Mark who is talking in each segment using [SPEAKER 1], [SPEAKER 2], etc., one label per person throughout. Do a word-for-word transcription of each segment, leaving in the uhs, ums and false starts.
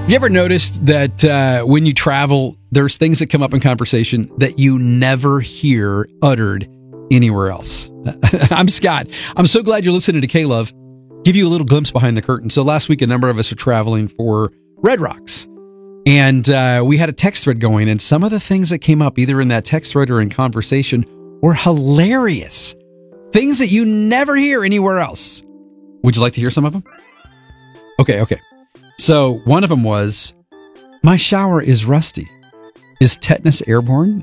[SPEAKER 1] Have you ever noticed that uh, when you travel, there's things that come up in conversation that you never hear uttered anywhere else? I'm Scott. I'm so glad you're listening to K-Love. Give you a little glimpse behind the curtain. So last week, a number of us are traveling for Red Rocks. And uh, we had a text thread going, and some of the things that came up, either in that text thread or in conversation, were hilarious. Things that you never hear anywhere else. Would you like to hear some of them? Okay, okay. So one of them was, my shower is rusty. Is tetanus airborne?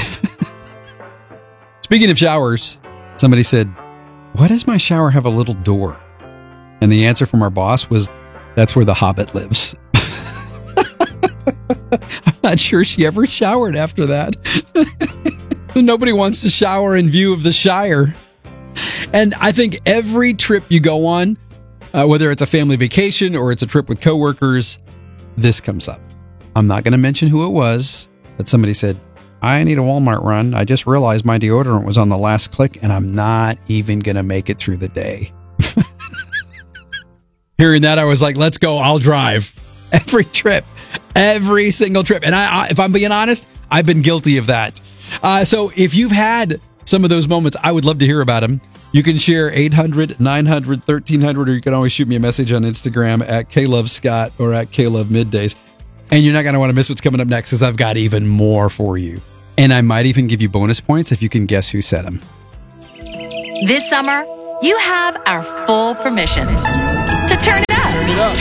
[SPEAKER 1] Speaking of showers, somebody said, why does my shower have a little door? And the answer from our boss was, that's where the Hobbit lives. I'm not sure she ever showered after that. Nobody wants to shower in view of the Shire. And I think every trip you go on, uh, whether it's a family vacation or it's a trip with coworkers, this comes up. I'm not going to mention who it was, but somebody said, I need a Walmart run. I just realized my deodorant was on the last click and I'm not even going to make it through the day. Hearing that, I was like, let's go. I'll drive. Every trip, every single trip. And I, I if I'm being honest, I've been guilty of that. Uh, so if you've had some of those moments, I would love to hear about them. You can share eight hundred, nine hundred, thirteen hundred, or you can always shoot me a message on Instagram at KLoveScott or at KLoveMiddays. And you're not going to want to miss what's coming up next because I've got even more for you. And I might even give you bonus points if you can guess who said them.
[SPEAKER 2] This summer, you have our full permission to turn it up. Turn it up.